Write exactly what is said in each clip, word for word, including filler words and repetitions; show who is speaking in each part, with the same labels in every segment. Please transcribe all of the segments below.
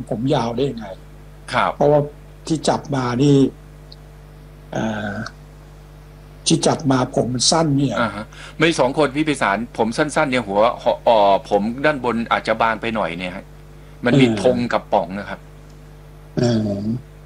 Speaker 1: ผมยาวได้ยังไง
Speaker 2: ครับ
Speaker 1: เพราะว่าที่จับมานี่ที่จับมาผมมันสั้นเนี่ย
Speaker 2: อ่าฮะไม่สองคนพี่ไพศาลผมสั้นๆเนี่ยหัวอ่อผมด้านบนอาจจะบางไปหน่อยเนี่ยฮะมันมีธงกับป๋องนะครับ
Speaker 1: อ่า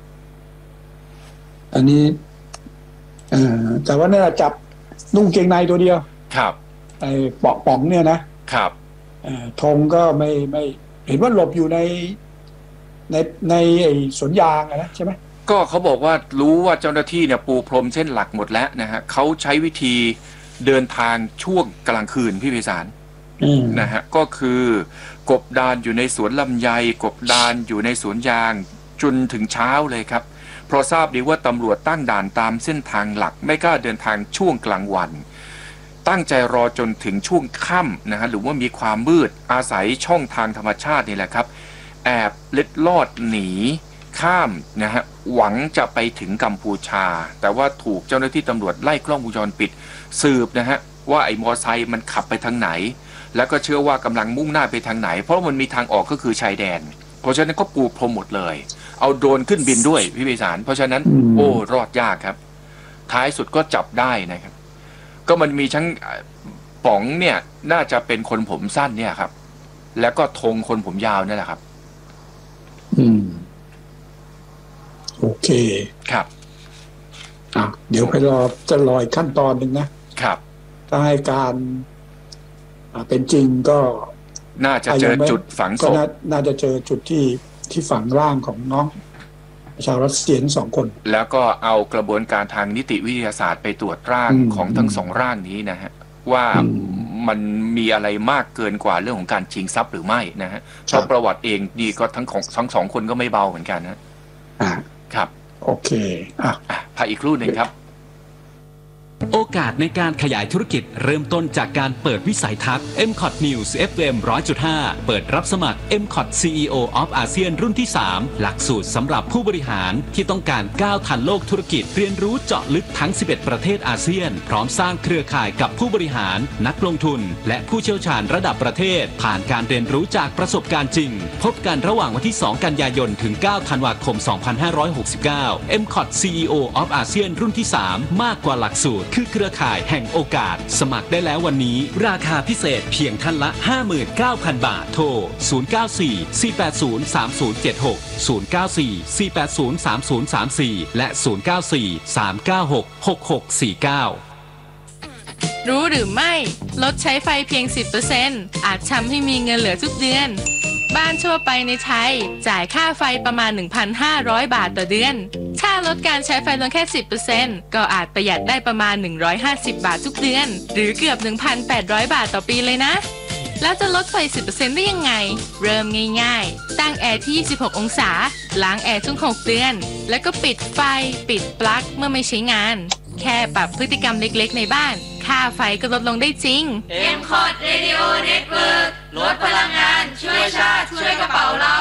Speaker 1: อันนี้อ่าแต่ว่าเนี่ยจับนุ่งเกงในตัวเดียว
Speaker 2: ครับ
Speaker 1: ไอ้ปอกป๋องเนี่ยนะครับอ่าธงก็ไม่ไม่เห็นว่าหลบอยู่ในในในไอ้สวนยางนะใช่ไหม
Speaker 2: ก็เขาบอกว่ารู้ว่าเจ้าหน้าที่เนี่ยปูพรมเส้นหลักหมดแล้วนะฮะเขาใช้วิธีเดินทางช่วงกลางคืนพี่ไพศาลนะฮะก็คือกบดานอยู่ในสวนลำไยกบดานอยู่ในสวนยางจนถึงเช้าเลยครับเพราะทราบดีว่าตำรวจตั้งด่านตามเส้นทางหลักไม่กล้าเดินทางช่วงกลางวันตั้งใจรอจนถึงช่วงค่ำนะฮะหรือว่ามีความมืดอาศัยช่องทางธรรมชาตินี่แหละครับแอบเล็ดลอดหนีข้ามนะฮะหวังจะไปถึงกัมพูชาแต่ว่าถูกเจ้าหน้าที่ตำรวจไล่กล้องวงจรปิดสืบนะฮะว่าไอ้มอไซค์มันขับไปทางไหนแล้วก็เชื่อว่ากำลังมุ่งหน้าไปทางไหนเพราะมันมีทางออกก็คือชายแดนเพราะฉะนั้นก็ปูพรมหมดเลยเอาโดรนขึ้นบินด้วยพี่ไพศาลเพราะฉะนั้นโอ้รอดยากครับท้ายสุดก็จับได้นะครับก็มันมีทั้งป๋องเนี่ยน่าจะเป็นคนผมสั้นเนี่ยครับแล้วก็ธงคนผมยาวนั่นแหละครับ
Speaker 1: อืมโอเค
Speaker 2: ครับ
Speaker 1: อ่ะเดี๋ยวไปรอจะรออีกขั้นตอนหนึ่งนะครับถ้าให้การเป็นจริงก็
Speaker 2: น่าจะเจอจุดฝังศพ
Speaker 1: น่าจะเจอจุดที่ที่ฝังร่างของน้องชาวรัสเซียทั้งสองคน
Speaker 2: แล้วก็เอากระบวนการทางนิติวิทยาศาสตร์ไปตรวจร่างของทั้งสองร่างนี้นะฮะว่ามันมีอะไรมากเกินกว่าเรื่องของการชิงทรัพย์หรือไม่นะฮะเพราะประวัติเองดีก็ทั้งของทั้งสองคนก็ไม่เบาเหมือนกันนะ
Speaker 1: อ่า
Speaker 2: ครับ
Speaker 1: โอเคอ่ะ
Speaker 2: พักอีกครู่หนึ่งครับ
Speaker 3: โอกาสในการขยายธุรกิจเริ่มต้นจากการเปิดวิสัยทัศน์ เอ็ม คอท News เอฟ เอ็ม หนึ่งร้อยจุดห้า เปิดรับสมัคร เอ็ม คอท ซี อี โอ of อาเซียนรุ่นที่ สาม หลักสูตรสำหรับผู้บริหารที่ต้องการก้าวทันโลกธุรกิจเรียนรู้เจาะลึกทั้ง สิบเอ็ด ประเทศอาเซียนพร้อมสร้างเครือข่ายกับผู้บริหารนักลงทุนและผู้เชี่ยวชาญระดับประเทศผ่านการเรียนรู้จากประสบการณ์จริงพบกันระหว่างวันที่ สอง กันยายนถึง เก้า ธันวาคม สองพันห้าร้อยหกสิบเก้า เอ็ม คอท ซี อี โอ of อาเซียนรุ่นที่ สาม มากกว่าหลักสูตรคือเครือข่ายแห่งโอกาสสมัครได้แล้ววันนี้ราคาพิเศษเพียงท่านละ ห้าหมื่นเก้าพัน บาทโทรศูนย์ เก้า สี่ สี่ แปด ศูนย์ สาม ศูนย์ เจ็ด หก ศูนย์ เก้า สี่ สี่ แปด ศูนย์ สาม ศูนย์ สาม สี่ และศูนย์ เก้า สี่ สาม เก้า หก หก หก สี่ เก้า
Speaker 4: รู้หรือไม่ลดใช้ไฟเพียง สิบเปอร์เซ็นต์ อาจทำให้มีเงินเหลือทุกเดือนบ้านทั่วไปในไทยจ่ายค่าไฟประมาณ หนึ่งพันห้าร้อย บาทต่อเดือนถ้าลดการใช้ไฟลงแค่ สิบเปอร์เซ็นต์ ก็อาจประหยัดได้ประมาณ หนึ่งร้อยห้าสิบ บาททุกเดือนหรือเกือบ หนึ่งพันแปดร้อย บาทต่อปีเลยนะแล้วจะลดไฟ สิบเปอร์เซ็นต์ ได้ยังไงเริ่มง่ายๆตั้งแอร์ที่ ยี่สิบหก องศาล้างแอร์ทุก หก เดือนแล้วก็ปิดไฟปิดปลั๊กเมื่อไม่ใช้งานแค่ปรับพฤติกรรมเล็กๆในบ้านค่าไฟก็ลดลงได้จริง
Speaker 5: เอ็ม คอท Radio Network ลดพลังงานช่วยชาติช่วยกระเป๋าเรา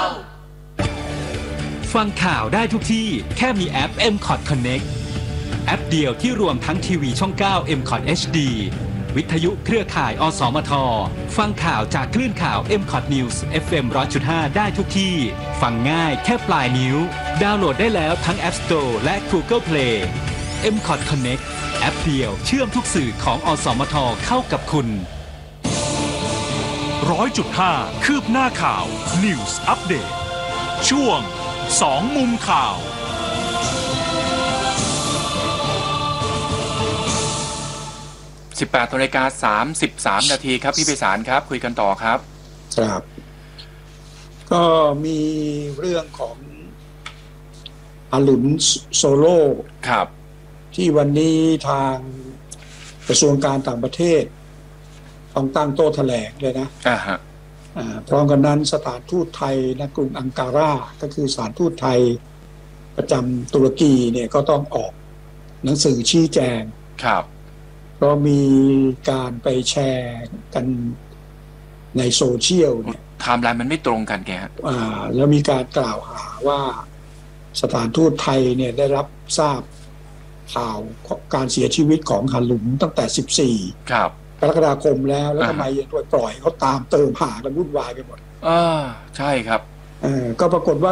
Speaker 3: ฟังข่าวได้ทุกที่แค่มีแอป เอ็ม คอท Connect แอปเดียวที่รวมทั้งทีวีช่อง เก้า เอ็ม คอท เอช ดี วิทยุเครือข่ายอสมทฟังข่าวจากคลื่นข่าว เอ็ม คอท News เอฟ เอ็ม หนึ่งร้อยจุดห้า ได้ทุกที่ฟังง่ายแค่ปลายนิ้วดาวน์โหลดได้แล้วทั้ง App Store และ Google Play เอ็ม คอท Connect แอปเดียวเชื่อมทุกสื่อของอสมทเข้ากับคุณ
Speaker 6: หนึ่งร้อยจุดห้า คืบหน้าข่าว News Update ช่วงสองมุมข่าว
Speaker 2: สิบแปดนาฬิกาสามสิบสามนาทีครับพี่ไพศาลครับคุยกันต่อครับ
Speaker 1: ครับก็มีเรื่องของอลุนโซโล่
Speaker 2: ครับ
Speaker 1: ที่วันนี้ทางกระทรวงการต่างประเทศต้องตั้งโต๊ะแถลงเลยนะ
Speaker 2: อ่าฮะ
Speaker 1: อ่าพร้อมกันนั้นสถานทูตไทยณกรุงอังการาก็คือสถานทูตไทยประจำตุรกีเนี่ยก็ต้องออกหนังสือชี้แจง
Speaker 2: ครับ
Speaker 1: ก็มีการไปแชร์กันในโซเชียลเนี่ย
Speaker 2: ไทม์ไลน์มันไม่ตรงกันแกฮะ
Speaker 1: อ่าแล้วมีการกล่าวหาว่าสถานทูตไทยเนี่ยได้รับทราบข่าวการเสียชีวิตของฮาลุนตั้งแต่สิบสี่
Speaker 2: ครับ
Speaker 1: กรกฎาคมแล้วแล้วทำไมยังปล่อยเขาตามเติมหากันวุ่นวายไปหมด
Speaker 2: อ่าใช่ครับ
Speaker 1: เออก็ปรากฏว่า